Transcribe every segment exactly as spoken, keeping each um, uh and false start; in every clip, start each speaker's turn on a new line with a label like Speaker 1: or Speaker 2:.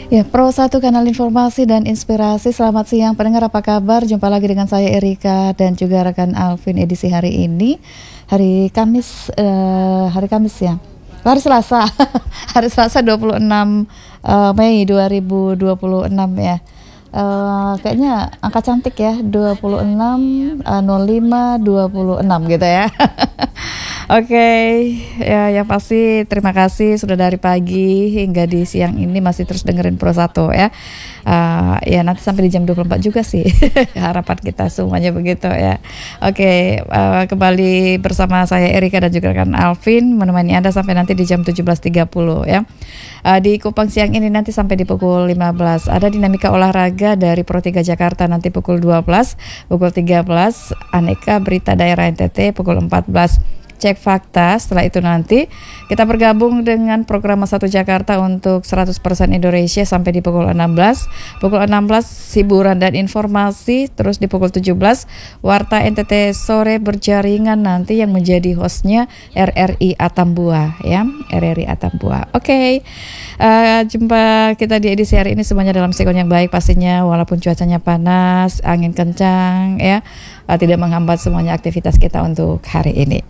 Speaker 1: Ya, Pro satu kanal informasi dan inspirasi. Selamat siang pendengar, apa kabar? Jumpa lagi dengan saya Erika dan juga rekan Alvin edisi hari ini. Hari Kamis, uh, hari Kamis ya. Hari Selasa. Hari Selasa dua puluh enam uh, Mei dua ribu dua puluh enam ya. Uh, kayaknya angka cantik ya, dua puluh enam nol lima dua puluh enam gitu ya. Oke, okay. Ya yang pasti terima kasih sudah dari pagi hingga di siang ini masih terus dengerin Pro satu ya. Uh, ya nanti sampai di jam dua puluh empat juga sih. Harapan kita semuanya begitu ya. Oke, okay. uh, kembali bersama saya Erika dan juga rekan Alvin menemani Anda sampai nanti di jam tujuh belas tiga puluh ya. Uh, di Kupang siang ini nanti sampai di pukul lima belas. Ada dinamika olahraga dari Pro tiga Jakarta nanti pukul dua belas, pukul tiga belas aneka berita daerah N T T pukul empat belas. Cek fakta, setelah itu nanti kita bergabung dengan program satu Jakarta untuk seratus persen Indonesia sampai di pukul enam belas. Pukul enam belas hiburan dan informasi, terus di pukul tujuh belas Warta N T T sore berjaringan nanti yang menjadi hostnya R R I Atambua ya, R R I Atambua. Oke, okay. uh, jumpa kita di edisi hari ini semuanya dalam sikon yang baik pastinya, walaupun cuacanya panas, angin kencang ya, uh, tidak menghambat semuanya aktivitas kita untuk hari ini.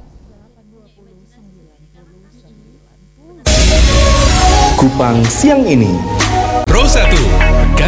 Speaker 2: Kupang siang ini
Speaker 3: Pro satu